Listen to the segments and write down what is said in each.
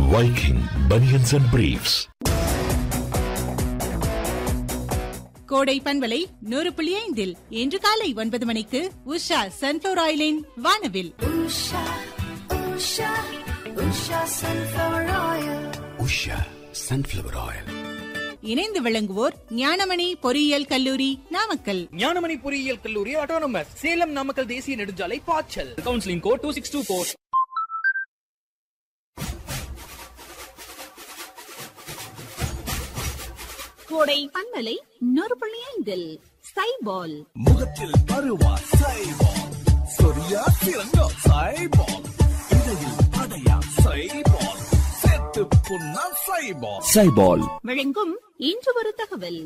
Viking Bunions and Briefs. கோடை பண்பலை 100.5 இன்று காலை 9 மணிக்கு உஷா சன்ஃப்ளவர் ஆயிலின் வானவில். Usha sunflower oil. இணைந்து விளங்குவோர் ஞானமணி பொறியியல் கல்லூரி நாமக்கல். ஞானமணி பொறியியல் கல்லூரி ஆட்டோனமஸ் சேலம் நாமக்கல் தேசிய நெடுஞ்சாலை பாய்ச்சல். Counselling code 2624. கோடை பண்பலை 100.5 சைபால். முகத்தில் பருவா சைபால், சொரியா சிறங்கா சைபால், இடையில் அடையா சைபால், செத்து புண்ணா சைபால். சைபால் வழங்கும் இன்று ஒரு தகவல்.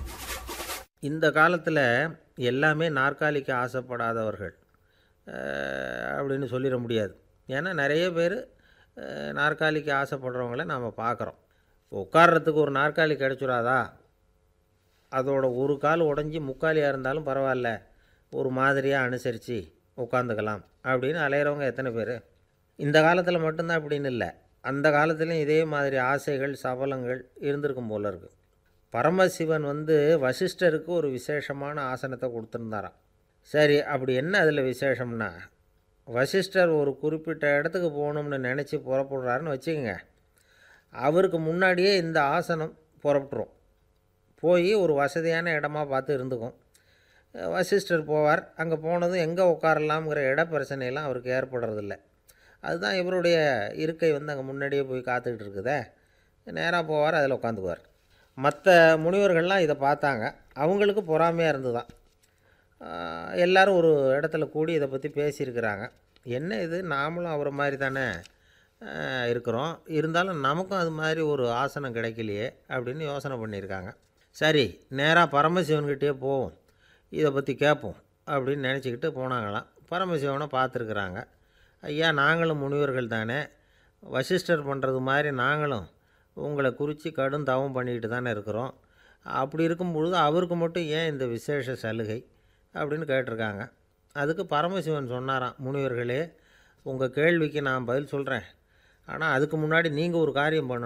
இந்த காலத்தில் எல்லாமே நாற்காலிக்கு ஆசைப்படாதவர்கள் அப்படின்னு சொல்லிட முடியாது. ஏன்னா நிறைய பேர் நாற்காலிக்கு ஆசைப்படுறவங்கள நாம் பார்க்குறோம். உட்கார்றதுக்கு ஒரு நாற்காலி கிடச்சிடாதா, அதோட ஒரு கால் உடஞ்சி முக்காலியாக இருந்தாலும் பரவாயில்ல, ஒரு மாதிரியாக அனுசரித்து உட்காந்துக்கலாம் அப்படின்னு அலையிறவங்க எத்தனை பேர்? இந்த காலத்தில் மட்டும்தான் அப்படின்னு இல்லை, அந்த காலத்துலேயும் இதே மாதிரி ஆசைகள் சபலங்கள் இருந்திருக்கும் போல இருக்குது. பரமசிவன் வசிஷ்டருக்கு ஒரு விசேஷமான ஆசனத்தை கொடுத்துருந்தாராம். சரி, அப்படி என்ன அதில் விசேஷம்னா, வசிஷ்டர் ஒரு குறிப்பிட்ட இடத்துக்கு போகணும்னு நினச்சி புறப்படுறாருன்னு வச்சுக்கோங்க. அவருக்கு முன்னாடியே இந்த ஆசனம் புறப்பட்டுரும். போய் ஒரு வசதியான இடமா பார்த்து இருந்துக்கும். வசிஷ்டர் போவார். அங்கே போனதும் எங்கே உட்காரலாம்ங்கிற இட பிரச்சனையெல்லாம் அவருக்கு ஏற்படுறதில்ல. அதுதான் இவருடைய இருக்கை அங்கே முன்னாடியே போய் காத்துக்கிட்டு இருக்குதே. நேராக போவார், அதில் உட்காந்துக்குவார். மற்ற முனிவர்கள்லாம் இதை பார்த்தாங்க. அவங்களுக்கு பொறாமையாக இருந்து தான் எல்லோரும் ஒரு இடத்துல கூடி இதை பற்றி பேசியிருக்கிறாங்க. என்ன இது, நாமளும் அவரை மாதிரி தானே இருக்கிறோம், இருந்தாலும் நமக்கும் அது மாதிரி ஒரு ஆசனம் கிடைக்கலையே அப்படின்னு யோசனை பண்ணியிருக்காங்க. சரி, நேராக பரமசிவன்கிட்டே போவோம், இதை பற்றி கேட்போம் அப்படின்னு நினச்சிக்கிட்டு போனாங்களாம். பரமசிவனை பார்த்துருக்குறாங்க. ஐயா, நாங்களும் முனிவர்கள் தானே, வசிஷ்டர் பண்ணுறது மாதிரி நாங்களும் உங்களை குறித்து கடும் தவம் பண்ணிக்கிட்டு தானே இருக்கிறோம். அப்படி இருக்கும்பொழுது அவருக்கு மட்டும் ஏன் இந்த விசேஷ சலுகை அப்படின்னு கேட்டிருக்காங்க. அதுக்கு பரமசிவன் சொன்னாராம், முனிவர்களே, உங்கள் கேள்விக்கு நான் பதில் சொல்கிறேன், ஆனால் அதுக்கு முன்னாடி நீங்கள் ஒரு காரியம் பண்ணணும்.